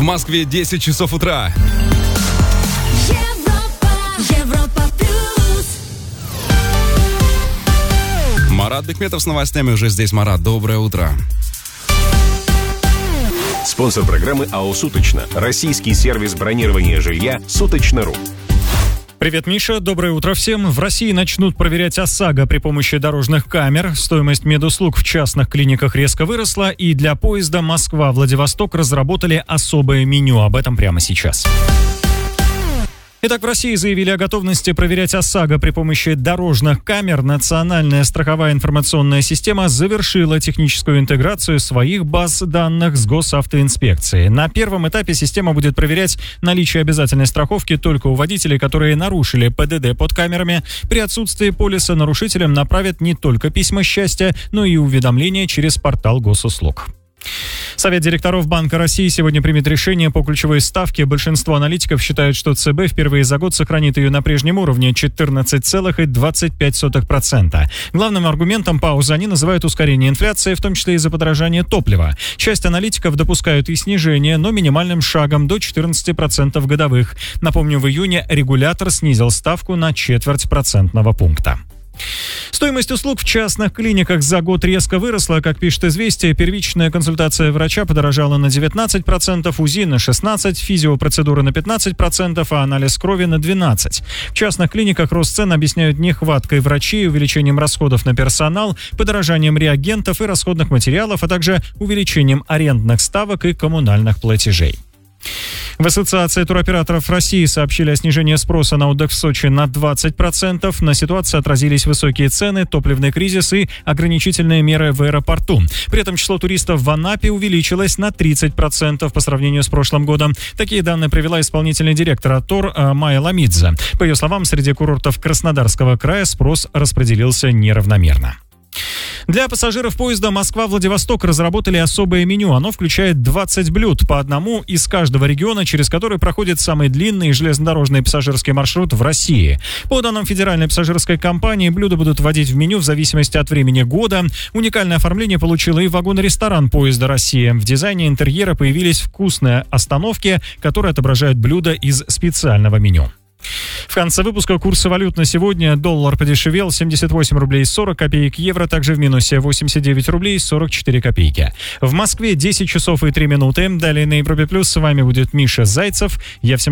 Москве 10 часов утра. Европа плюс. Марат Бекметов с новостями уже здесь. Марат, доброе утро. Спонсор программы АО «Суточно». Российский сервис бронирования жилья «Суточно.ру». Привет, Миша. Доброе утро всем. В России начнут проверять ОСАГО при помощи дорожных камер. Стоимость медуслуг в частных клиниках резко выросла, и для поезда Москва-Владивосток разработали особое меню. Об этом прямо сейчас. Итак, в России заявили о готовности проверять ОСАГО при помощи дорожных камер. Национальная страховая информационная система завершила техническую интеграцию своих баз данных с госавтоинспекцией. На первом этапе система будет проверять наличие обязательной страховки только у водителей, которые нарушили ПДД под камерами. При отсутствии полиса нарушителям направят не только письма счастья, но и уведомления через портал госуслуг. Совет директоров Банка России сегодня примет решение по ключевой ставке. Большинство аналитиков считают, что ЦБ впервые за год сохранит ее на прежнем уровне 14,25%. Главным аргументом паузы они называют ускорение инфляции, в том числе из-за подорожания топлива. Часть аналитиков допускают и снижение, но минимальным шагом до 14% годовых. Напомню, в июне регулятор снизил ставку на 0,25 процентного пункта. Стоимость услуг в частных клиниках за год резко выросла. Как пишет «Известия», первичная консультация врача подорожала на 19%, УЗИ на 16%, физиопроцедуры на 15%, а анализ крови на 12%. В частных клиниках рост цен объясняют нехваткой врачей, увеличением расходов на персонал, подорожанием реагентов и расходных материалов, а также увеличением арендных ставок и коммунальных платежей. В Ассоциации туроператоров России сообщили о снижении спроса на отдых в Сочи на 20%. На ситуации отразились высокие цены, топливный кризис и ограничительные меры в аэропорту. При этом число туристов в Анапе увеличилось на 30% по сравнению с прошлым годом. Такие данные привела исполнительный директор АТОР Майя Ламидзе. По ее словам, среди курортов Краснодарского края спрос распределился неравномерно. Для пассажиров поезда Москва-Владивосток разработали особое меню. Оно включает 20 блюд, по одному из каждого региона, через который проходит самый длинный железнодорожный пассажирский маршрут в России. По данным федеральной пассажирской компании, блюда будут вводить в меню в зависимости от времени года. Уникальное оформление получило и вагон-ресторан поезда «Россия». В дизайне интерьера появились вкусные остановки, которые отображают блюда из специального меню. В конце выпуска курсы валют на сегодня. Доллар подешевел, 78 рублей 40 копеек, евро также в минусе, 89 рублей 44 копейки. В Москве 10 часов и 3 минуты. Далее на Европе Плюс с вами будет Миша Зайцев. Я всем